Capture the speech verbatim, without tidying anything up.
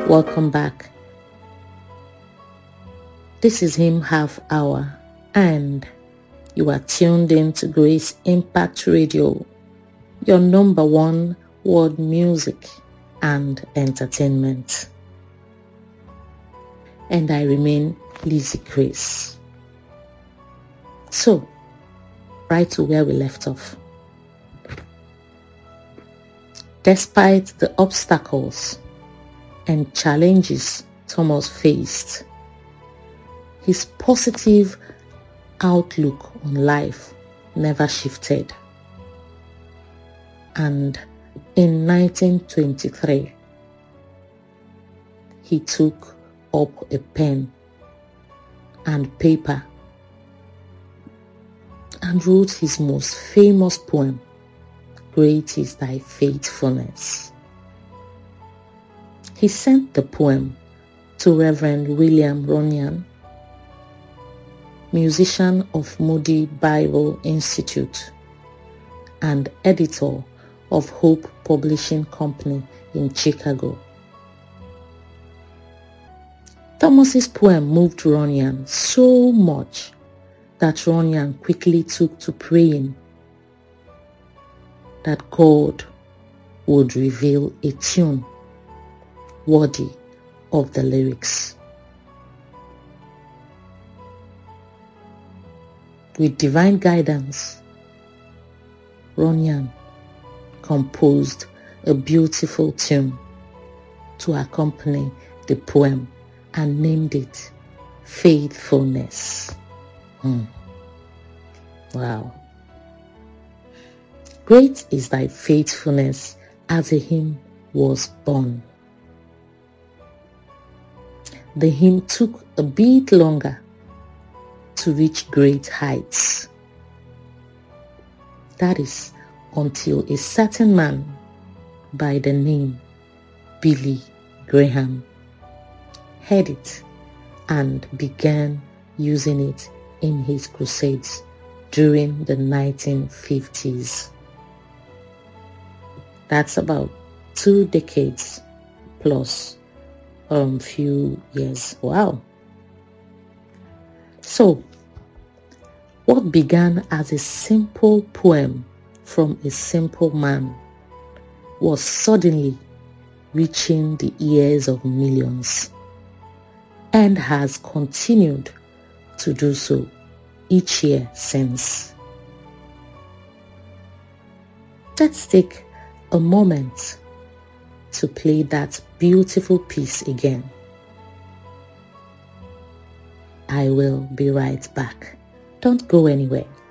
Welcome back. This is Hymn Half Hour, and you are tuned in to Grace Impact Radio, your number one world music and entertainment. And I remain Lizzie Grace. So, right to where we left off. Despite the obstacles and challenges Thomas faced, his positive outlook on life never shifted. And in nineteen twenty-three, he took up a pen and paper and wrote his most famous poem, Great is Thy Faithfulness. He sent the poem to Reverend William Runyan, musician of Moody Bible Institute and editor of Hope Publishing Company in Chicago. Thomas's poem moved Runyan so much that Runyan quickly took to praying that God would reveal a tune worthy of the lyrics. With divine guidance, Runyan composed a beautiful tune to accompany the poem and named it Faithfulness. Hmm. Wow. Great is Thy Faithfulness as a hymn was born. The hymn took a bit longer to reach great heights. That is until a certain man by the name Billy Graham heard it and began using it in his crusades during the nineteen fifties. That's about two decades plus um few years. Wow. So, what began as a simple poem from a simple man was suddenly reaching the ears of millions and has continued to do so each year since. Let's take a moment to play that beautiful piece again. I will be right back. Don't go anywhere.